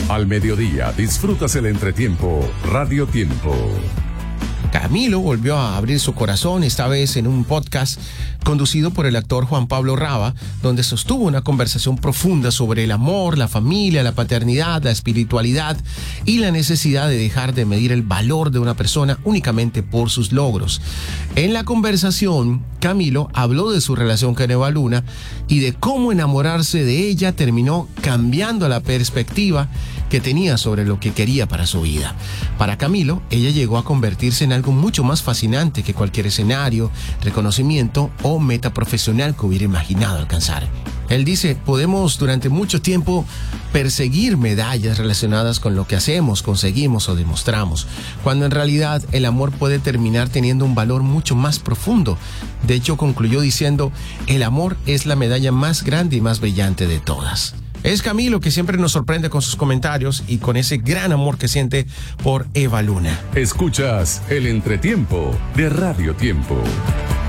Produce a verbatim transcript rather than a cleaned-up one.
Al mediodía disfrutas el entretiempo Radio Tiempo. Camilo volvió a abrir su corazón, esta vez en un podcast conducido por el actor Juan Pablo Raba, donde sostuvo una conversación profunda sobre el amor, la familia, la paternidad, la espiritualidad y la necesidad de dejar de medir el valor de una persona únicamente por sus logros. En la conversación, Camilo habló de su relación con Eva Luna y de cómo enamorarse de ella terminó cambiando la perspectiva que tenía sobre lo que quería para su vida. Para Camilo, ella llegó a convertirse en algo mucho más fascinante que cualquier escenario, reconocimiento o meta profesional que hubiera imaginado alcanzar. Él dice, podemos durante mucho tiempo perseguir medallas relacionadas con lo que hacemos, conseguimos o demostramos, cuando en realidad el amor puede terminar teniendo un valor mucho más profundo. De hecho, concluyó diciendo, el amor es la medalla más grande y más brillante de todas. Es Camilo, que siempre nos sorprende con sus comentarios y con ese gran amor que siente por Eva Luna. Escuchas el entretiempo de Radio Tiempo.